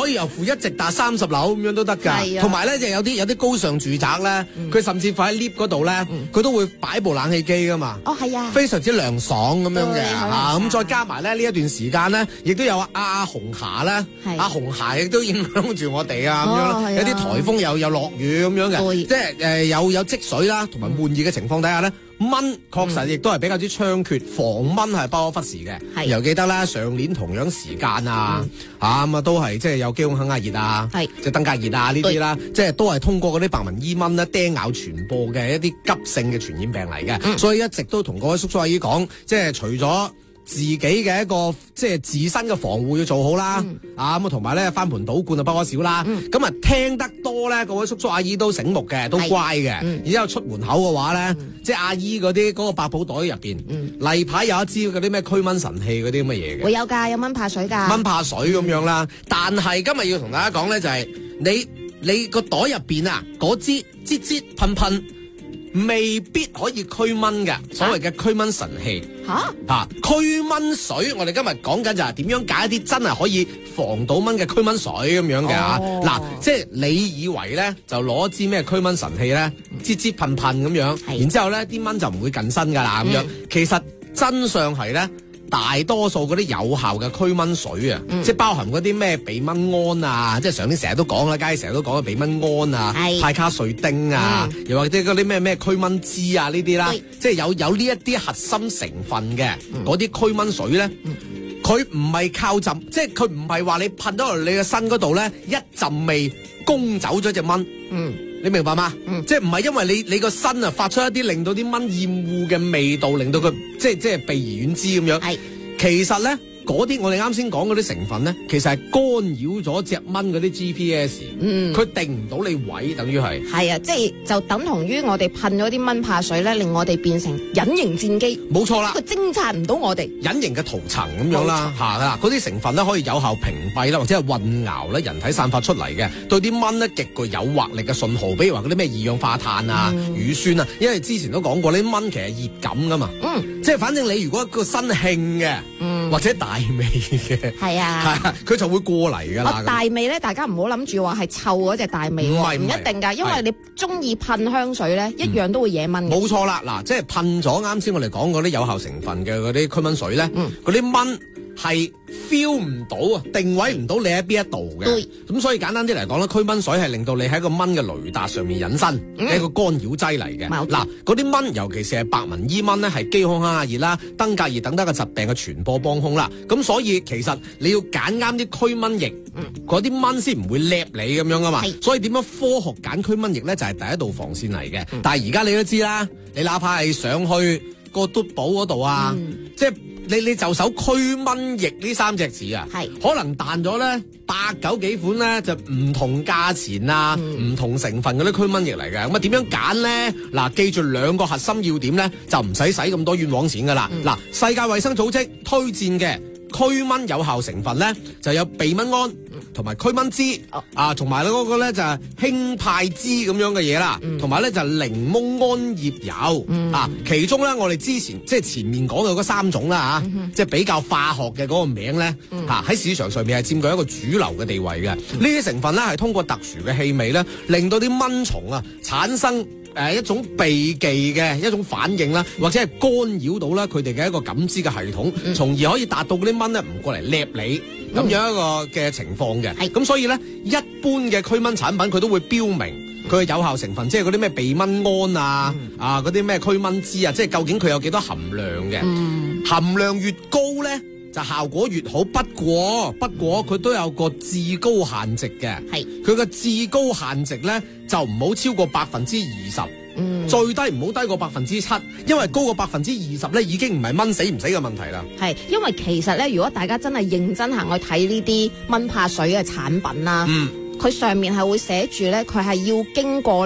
可以由負一直達30樓咁樣都得㗎。同埋咧，就有啲高尚住宅咧，佢甚至乎喺 lift 嗰度咧，佢都會擺部冷氣機㗎嘛。 哦，係啊， 非常之涼爽咁樣嘅嚇。咁再加埋咧呢一段時間咧，亦都有阿紅霞咧，阿紅霞亦都影響住我哋啊咁樣。有啲颱風又落雨咁樣嘅，即係有積水啦，同埋悶熱嘅情況底下咧。蚊確實亦都係比較之猖獗，防蚊係不可忽視嘅。又記得啦，上年同樣時間咁都係即係有基孔肯亞熱啊，即係登革熱啊呢啲啦，即係都係通過嗰啲白紋伊蚊咧叮咬傳播嘅一啲急性嘅傳染病嚟嘅。所以一直都同各位叔叔阿姨講，即係除咗自己嘅一個即係自身嘅防護要做好啦，咁同埋咧翻盆倒罐啊不可少啦。咁聽得多咧，各位叔叔阿姨都醒目嘅，都乖嘅。然之後出門口嘅話咧，即係阿姨嗰個百寶袋入邊，例牌有一支嗰啲咩驅蚊神器嗰啲咁嘅嘢嘅。 會有㗎，有蚊怕水㗎。 蚊怕水咁樣啦，但係今日要同大家講咧就係你個袋入邊啊嗰支支支噴噴。未必可以驅蚊嘅，所謂嘅驅蚊神器驅蚊水，我哋今日講緊就係點樣揀一啲真係可以防到蚊嘅驅蚊水咁樣嘅嗱，即係你以為咧就攞支咩驅蚊神器咧，支支噴噴咁樣，然之後咧啲蚊就唔會近身㗎啦咁樣，其實真相係咧。大多數嗰啲有效嘅驅蚊水啊，即係包含嗰啲咩避蚊胺啊，即係上年成日都講啦，街成日都講嘅避蚊胺啊、派卡瑞丁啊，又或者嗰啲咩驅蚊枝啊呢啲啦，即係有呢一啲核心成分嘅嗰啲驅蚊水咧，佢唔係靠浸，即係佢唔係話你噴到落你嘅身嗰度咧，一陣味攻走咗隻蚊。你明白嗎？即係唔係因為你個身啊發出一啲令到啲蚊厭惡嘅味道，令到佢即係避而遠之咁樣。其實咧。嗰啲我哋啱先講嗰啲成分咧，其實係干擾咗隻蚊嗰啲 GPS，佢定唔到你位，等於係。係啊，即係就等同於我哋噴咗啲蚊怕水咧，令我哋變成隱形戰機。冇錯啦，佢偵察唔到我哋。隱形嘅塗層咁樣啦，嗱嗰啲成分咧可以有效屏蔽啦，或者係混淆咧人體散發出嚟嘅對啲蚊咧極具誘惑力嘅信號，比如話嗰啲咩二氧化碳啊、乳酸啊，因為之前都講過呢啲蚊其實熱感噶嘛，即係反正你如果個身興嘅，或者大味嘅，係啊，佢就會過嚟噶啦。大味咧，大家唔好諗住話係臭嗰隻大味，唔一定㗎，因為你中意噴香水咧，一樣都會惹蚊嘅。冇錯啦，嗱，即係噴咗啱先我哋講嗰啲有效成分嘅嗰啲驅蚊水咧，嗰啲蚊係 feel 唔到啊，定位唔到你喺邊一度嘅。咁所以簡單啲嚟講咧，驅蚊水係令到你喺個蚊嘅雷達上面隱身，係一個干擾劑嚟嘅。嗱，嗰啲蚊，尤其是係白紋伊蚊咧，係基孔肯亞熱啦、登革熱等等嘅疾病嘅傳播幫兇啦。咁所以其實你要揀啱啲驅蚊液，嗰啲蚊先唔會舐你咁樣噶嘛。所以點樣科學揀驅蚊液咧，就係第一道防線嚟嘅。但係而家你都知啦，你哪怕係上去個嘟寶嗰度啊，即係。你就手驅蚊液呢3隻字啊，可能彈咗咧8、9幾款咧就唔同價錢啊，唔同成分嗰啲驅蚊液嚟嘅。咁啊點樣揀咧？嗱，記住2個核心要點咧，就唔使咁多冤枉錢噶啦。嗱，世界衛生組織推薦嘅驅蚊有效成分咧，就有避蚊胺同埋驅蚊枝同埋嗰個咧就係氫派枝咁樣嘅嘢啦，同埋咧就係檸檬胺葉油其中咧我哋之前即係前面講到嗰3種啦即係比較化學嘅嗰個名咧喺市場上面係佔據一個主流嘅地位嘅。呢啲成分咧係通過特殊嘅氣味咧，令到啲蚊蟲產生一種避忌嘅一種反應啦，或者係干擾到啦佢哋嘅一個感知嘅系統，從而可以達到嗰啲蚊咧唔過嚟舐你咁樣一個嘅情況嘅。咁所以咧，一般嘅驅蚊產品佢都會標明佢嘅有效成分，即係嗰啲咩避蚊胺嗰啲咩驅蚊枝即係究竟佢有幾多含量嘅。含量越高咧，就效果越好。不過佢都有個至高限值嘅，佢個至高限值咧就唔好超過20%，最低唔好低過7%，因為高過20%咧已經唔係蚊死唔死嘅問題啦。係因為其實咧，如果大家真係認真行去睇呢啲蚊怕水嘅產品啦，佢上面係會寫住咧，佢係要經過咧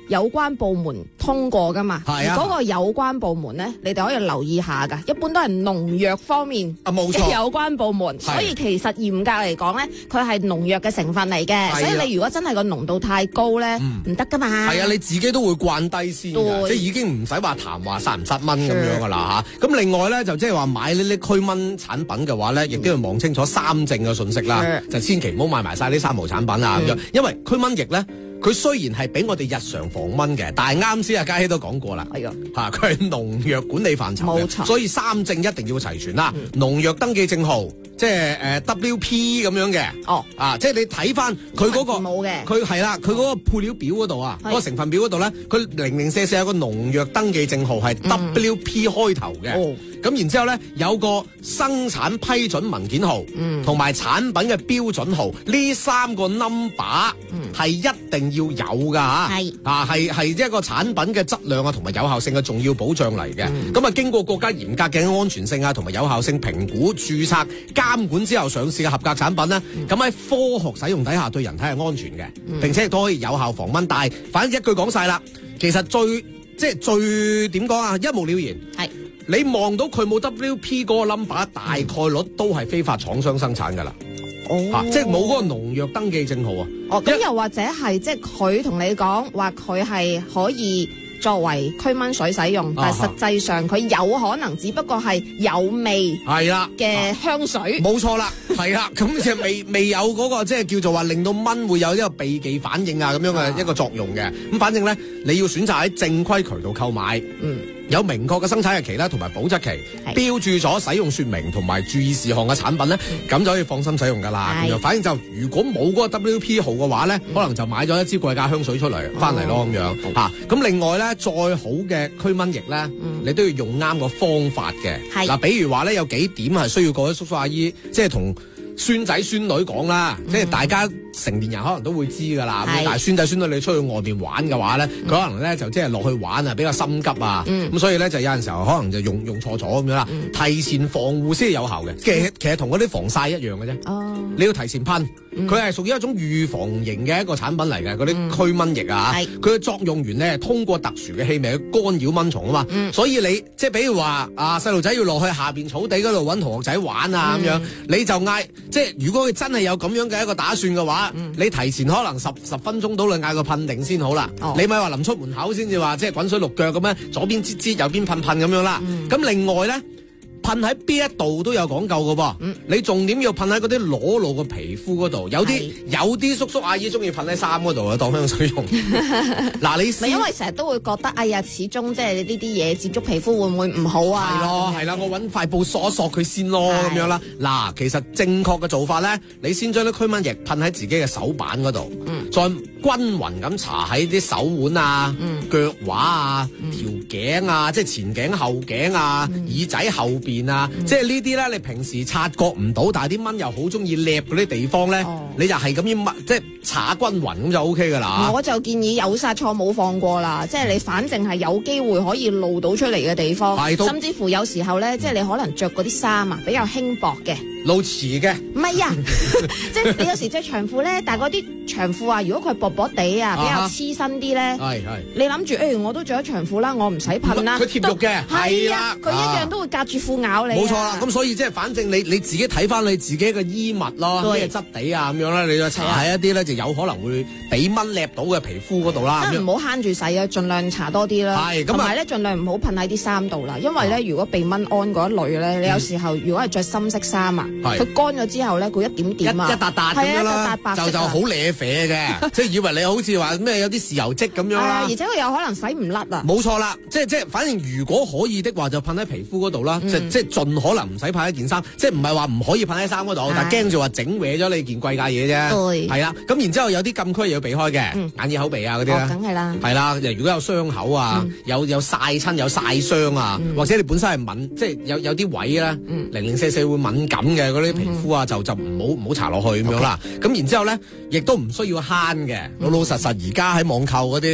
有關部門通過噶嘛。 係啊嗰個有關部門咧，你哋可以留意下噶，一般都係農藥方面冇錯嘅有關部門，所以其實嚴格嚟講咧，佢係農藥嘅成分嚟嘅，所以你如果真係個濃度太高咧，唔得噶嘛。 係啊，你自己都會慣低先㗎，即係已經唔使話談話殺唔殺蚊咁樣噶啦嚇。咁另外咧就即係話買呢啲驅蚊產品嘅話咧，亦都要望清楚3證嘅信息啦，就千祈唔好買埋晒啲3無產品啊咁樣，因為驅蚊液咧。佢雖然係俾我哋日常防蚊嘅，但係啱先阿嘉熙都講過啦， 係啊， 嚇佢係農藥管理範疇嘅， 冇錯， 所以3證一定要齊全啦。農藥登記證號，即係WP 咁樣嘅，即係你睇翻佢嗰個冇嘅， 佢係啦，佢嗰個配料表嗰度啊，嗰個成分表嗰度咧，佢0044有個農藥登記證號係 WP 開頭嘅。咁然之後咧，有個生產批准文件號，同埋產品嘅標準號，呢3個 number 係一定要有噶嚇，係一個產品嘅質量啊同埋有效性嘅重要保障嚟嘅。咁啊，經過國家嚴格嘅安全性啊同埋有效性評估、註冊、監管之後上市嘅合格產品咧，咁喺科學使用底下對人體係安全嘅，並且亦都可以有效防蚊。但係反正一句講晒啦，其實最點講啊，一目了然係。你望到佢冇 WP 嗰個 number， 大概率都係非法廠商生產㗎啦。即係冇嗰個農藥登記證號啊。 咁又或者係即係佢同你講話佢係可以作為驅蚊水使用，但係實際上佢有可能只不過係有味嘅香水。 冇錯啦，係啦，咁就未有嗰個即係叫做話令到蚊會有一個避忌反應啊咁樣嘅一個作用嘅。咁反正咧，你要選擇喺正規渠道購買。有明確嘅生產日期啦，同埋保質期，標註咗使用說明同埋注意事項嘅產品咧，咁就可以放心使用噶啦。咁樣，反正就如果冇嗰個 WP 號嘅話咧，可能就買咗一支貴價香水出嚟翻嚟咯咁樣嚇。咁另外咧，再好嘅驅蚊液咧，你都要用啱個方法嘅。嗱，比如話咧，有幾點係需要各位叔叔阿姨即係同孫仔孫女講啦，即係大家成年人可能都會知㗎啦。但係孫仔孫女你出去外面玩嘅話咧，佢可能咧就即係落去玩啊，比較心急啊。咁所以咧就有陣時候可能就用錯咗咁樣啦。提前防護先係有效嘅。其實同嗰啲防曬一樣嘅啫。你要提前噴，佢係屬於一種預防型嘅一個產品嚟嘅。嗰啲驅蚊液啊，佢嘅作用源咧係通過特殊嘅氣味去干擾蚊蟲啊嘛。所以你即係比如話細路仔要落去下邊草地嗰度揾同學仔玩啊咁樣，你就嗌。即係如果佢真係有咁樣嘅一個打算嘅話，你提前可能十分鐘到你嗌佢噴定先好啦。你咪話臨出門口先至話即係滾水淥腳咁樣，左邊擠擠，右邊噴咁樣啦。咁另外咧，噴喺邊一度都有講究嘅噃。你重點要噴喺嗰啲裸露嘅皮膚嗰度。有啲叔叔阿姨中意噴喺衫嗰度啊，當香水用。嗱，你因為成日都會覺得，哎呀，始終即係呢啲嘢接觸皮膚會唔會唔好啊？ 係啦，我揾塊布索一索佢先咯，咁樣啦。嗱，其實正確嘅做法咧，你先將啲驅蚊液噴喺自己嘅手板嗰度，再均勻咁搽喺啲手腕啊、腳踝啊、條頸啊，即係前頸後頸啊、耳仔後邊啊，即係呢啲咧，你平時察覺唔到，但係啲蚊又好中意舐嗰啲地方咧，你就係咁樣即係搽均勻咁就 O K 噶啦。 我就建議有殺錯冇放過啦，即係你反正係有機會可以露到出嚟嘅地方，甚至乎有時候咧，即係你可能着嗰啲衫啊比較輕薄嘅。 露臍嘅， 唔係啊，即係你有時着長褲咧，但係嗰啲長褲啊，如果佢薄薄地啊，比較黐身啲咧，你諗住我都着咗長褲啦，我唔使噴啦， 佢貼肉嘅，係啊， 佢一樣都會隔住褲咬你。 冇錯啦，咁所以即係反正你自己睇翻你自己嘅衣物咯，咩質地啊咁樣啦，你就搽喺一啲咧就有可能會俾蚊舐到嘅皮膚嗰度啦。 真係唔好慳住使啊，盡量搽多啲啦。係，同埋咧盡量唔好噴喺啲衫度啦，因為咧如果鼻蚊胺嗰一類咧，你有時候如果係着深色衫啊。佢乾咗之後咧，佢一點點啊， 一笪笪咁樣啦，就好瀨啡嘅，即係以為你好似話咩有啲豉油漬咁樣啦。 而且佢有可能洗唔甩啊。 冇錯啦，即係反正如果可以的話，就噴喺皮膚嗰度啦，即係盡可能唔使噴喺件衫，即係唔係話唔可以噴喺衫嗰度，但係驚住話整歪咗你件貴價嘢啫。係啦，咁然之後有啲禁區要避開嘅，眼耳口鼻啊嗰啲啦。 梗係啦。 係啦，如果有傷口啊，有曬親有曬傷啊，或者你本身係敏，即係有啲位咧，0044會敏感嘅嗰啲皮膚啊，就唔好搽落去咁樣啦。咁然之後咧，亦都唔需要慳嘅，老老實實而家喺網購嗰啲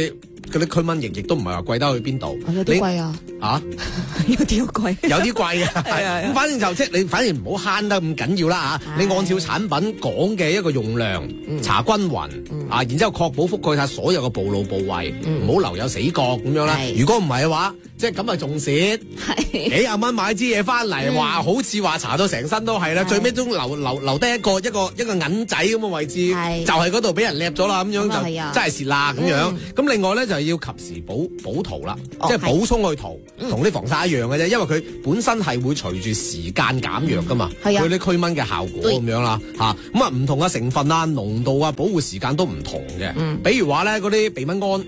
嗰啲驅蚊液亦都唔係話貴得去邊度。 有啲貴啊！有啲好貴， 有啲貴啊！咁反正就即係你，反正唔好慳得咁緊要啦嚇。你按照產品講嘅一個用量，搽均勻然之後確保覆蓋晒所有嘅暴露部位，唔好留有死角咁樣啦。如果唔係嘅話，即係咁啊仲蝕，幾廿蚊買支嘢翻嚟，話好似話搽到成身都係啦，最尾都留低一個銀仔咁嘅位置，就係嗰度俾人掠咗啦，咁樣就真係蝕啦咁樣。咁另外咧就係要及時補塗啦，即係補充去塗，同啲防曬一樣嘅啫，因為佢本身係會隨住時間減弱噶嘛，佢啲驅蚊嘅效果咁樣啦嚇。咁啊唔同嘅成分啊、濃度啊、保護時間都唔同嘅。比如話咧嗰啲避蚊胺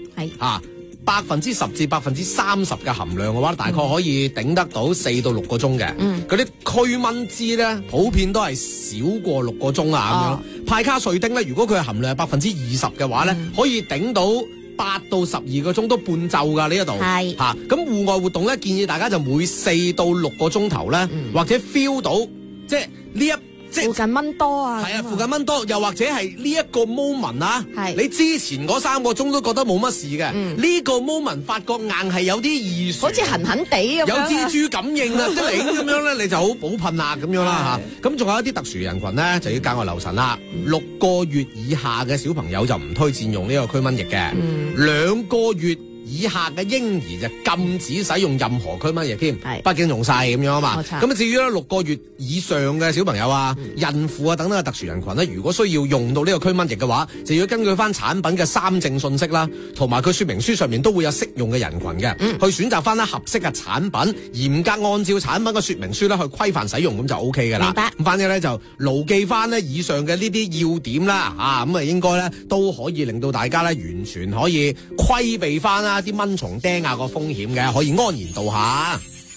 10%至30%嘅含量嘅話，大概可以頂得到4到6個鐘嘅。嗰啲驅蚊脂咧，普遍都係少過6個鐘啊咁樣。派卡瑞丁咧，如果佢嘅含量係20%嘅話咧，可以頂到8到12個鐘都半晝㗎呢一度。咁戶外活動咧，建議大家就每4到6個鐘頭咧，或者 feel 到即係呢附近蚊多啊， 附近蚊多，又或者係呢一個 moment 你之前嗰3個鐘都覺得冇乜事嘅，呢個 moment 發覺硬係有啲異常， 好似痕痕地咁樣， 有蜘蛛感應啊，即係咁樣咧，你就好補噴啦咁樣啦嚇。咁仲有一啲特殊人群咧，就要格外留神啦。6個月以下嘅小朋友就唔推薦用呢個驅蚊液嘅，2個月以下嘅嬰兒就禁止使用任何驅蚊液添，畢竟用晒咁樣啊嘛。咁至於咧6個月以上嘅小朋友啊、孕婦啊等等嘅特殊人群咧，如果需要用到呢個驅蚊液嘅話，就要根據翻產品嘅3證信息啦，同埋佢說明書上面都會有適用嘅人群嘅，去選擇翻咧合適嘅產品，嚴格按照產品嘅說明書咧去規範使用，咁就 OK 噶啦。咁反正咧就牢記翻咧以上嘅呢啲要點啦，咁啊應該咧都可以令到大家咧完全可以規避翻啦啲蚊蟲叮個風險嘅，可以安然度下。